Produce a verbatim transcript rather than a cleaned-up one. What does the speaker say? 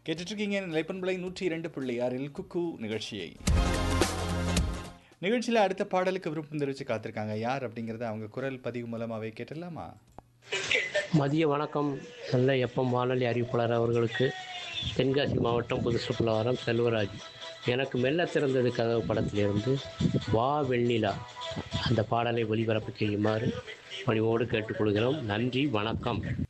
கேட்டுட்ருக்கீங்க நிலைப்பண்பலை நூற்றி இரண்டு புள்ளி ஆறில் குக்கு நிகழ்ச்சியை. நிகழ்ச்சியில் அடுத்த பாடலுக்கு விருப்பம் தெரிவித்து காத்திருக்காங்க. யார் அப்படிங்கிறத அவங்க குரல் பதிவு மூலமாகவே கேட்டுடலாமா? மதிய வணக்கம். நல்ல எப்பம் வானொலி அறிவிப்பாளர் அவர்களுக்கு தென்காசி மாவட்டம் புதுசுப்புலவரம் செல்வராஜ். எனக்கு மெல்ல திறந்தது கதவு படத்திலிருந்து வா வெண்ணிலா அந்த பாடலை ஒளிபரப்பு செய்யுமாறு பணிவோடு கேட்டுக்கொள்கிறோம். நன்றி, வணக்கம்.